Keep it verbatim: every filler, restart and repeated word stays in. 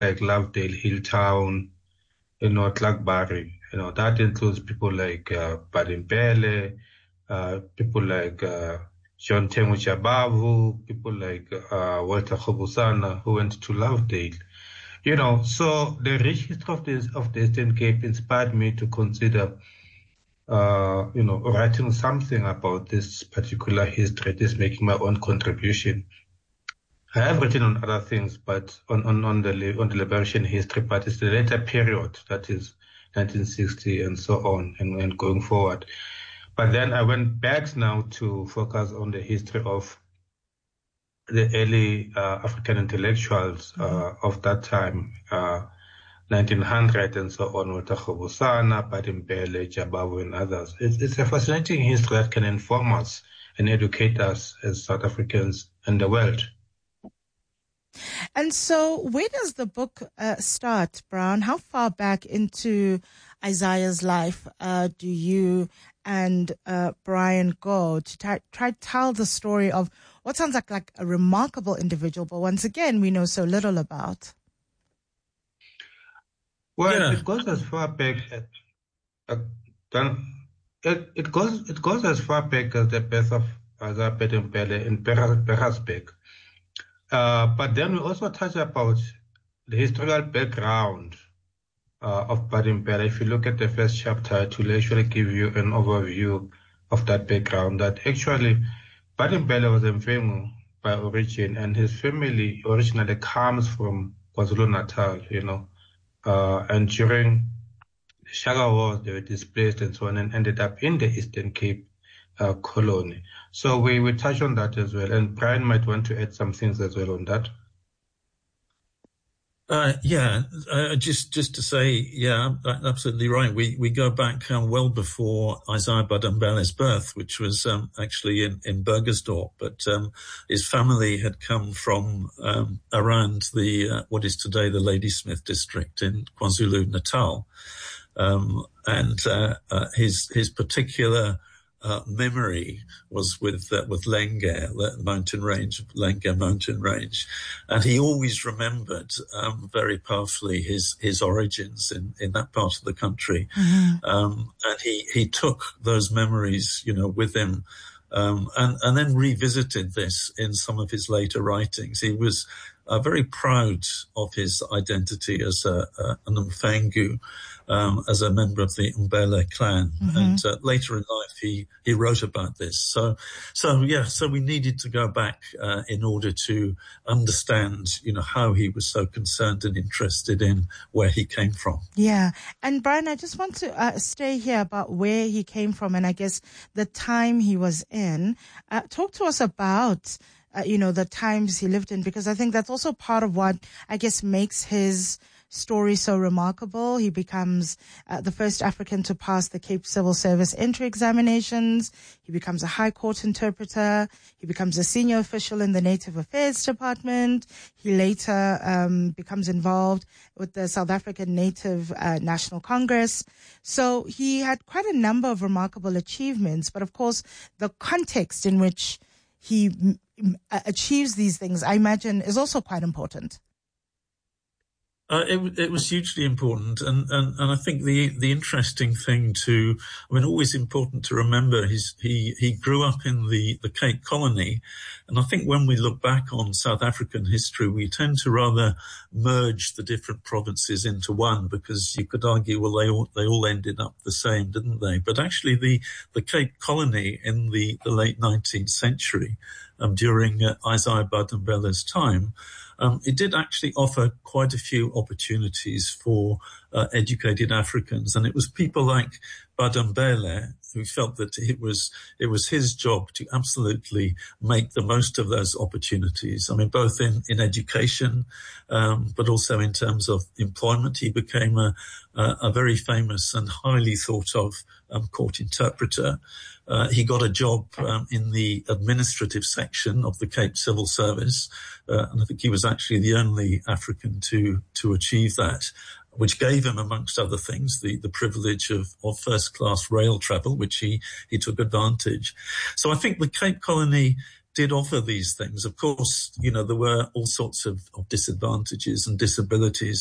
like Lovedale, Hilltown, you know, Clarkbarry. You know, that includes people like uh, Badimpele, uh, people like uh, John Temu Chabavu, people like uh, Walter Khobusana, who went to Lovedale. You know, so the rich history of, this, of the Eastern Cape inspired me to consider, uh, you know, writing something about this particular history, this making my own contribution. I have written on other things, but on, on, on the on the liberation history, but it's the later period, that is nineteen sixty and so on, and, and going forward. But then I went back now to focus on the history of the early uh, African intellectuals uh, mm-hmm. of that time, uh, nineteen hundred and so on, with Khobusana, Badimpele, Jabavu, and others. It's, it's a fascinating history that can inform us and educate us as South Africans and the world. And so where does the book uh, start, Brown? How far back into Isaiah's life uh, do you and uh, Brian go to try, try to tell the story of what sounds like, like a remarkable individual, but once again, we know so little about? Well, yeah. it goes as far back as, uh, it, it goes it goes as far back as the birth of Isaiah Badimpele in Piratersburg. Uh, but then we also touch about the historical background uh, of Badimpele. If you look at the first chapter, it will actually give you an overview of that background, that actually Badimpele was a Mfengu by origin, and his family originally comes from KwaZulu-Natal, you know, uh, and during the Shaka Wars, they were displaced and so on, and ended up in the Eastern Cape Uh, colony. So we will touch on that as well, and Brian might want to add some things as well on that. Uh, yeah, uh, just just to say, yeah, absolutely right. We we go back um, well before Isaiah Badimpele's birth, which was um, actually in in Burgersdorp, but um, his family had come from um, around the uh, what is today the Ladysmith district in KwaZulu-Natal, um, and uh, uh, his his particular Uh, memory was with uh, with Lenge, the mountain range, Lenge mountain range, and he always remembered um, very powerfully his his origins in, in that part of the country, mm-hmm. um, and he he took those memories, you know, with him, um, and and then revisited this in some of his later writings. He was uh, very proud of his identity as a, a an Mfengu. Um, as a member of the Umbele clan, mm-hmm. and uh, later in life he he wrote about this. So, so yeah, so we needed to go back uh, in order to understand, you know, how he was so concerned and interested in where he came from. Yeah, and Brian, I just want to uh, stay here about where he came from, and I guess the time he was in. Uh, talk to us about, uh, you know, the times he lived in, because I think that's also part of what I guess makes his story so remarkable. He becomes uh, the first African to pass the Cape Civil Service entry examinations. He becomes a High Court interpreter. He becomes a senior official in the Native Affairs Department. He later um, becomes involved with the South African Native uh, National Congress. So he had quite a number of remarkable achievements, but of course the context in which he m- m- achieves these things, I imagine, is also quite important. Uh, it, it was hugely important, and, and, and I think the the interesting thing to, I mean, always important to remember is he he grew up in the the Cape Colony, and I think when we look back on South African history, we tend to rather merge the different provinces into one, because you could argue, well, they all they all ended up the same, didn't they? But actually, the the Cape Colony in the the late nineteenth century, um, during uh, Isaiah Badimpele's time. Um, it did actually offer quite a few opportunities for uh, educated Africans, and it was people like Badimpele who felt that it was it was his job to absolutely make the most of those opportunities. I mean, both in in education, um, but also in terms of employment. He became a a, a very famous and highly thought of um, court interpreter. Uh, he got a job um, in the administrative section of the Cape Civil Service, uh, and I think he was actually the only African to to achieve that, which gave him, amongst other things, the, the privilege of, of first-class rail travel, which he, he took advantage. So I think the Cape Colony did offer these things. Of course, you know, there were all sorts of, of disadvantages and disabilities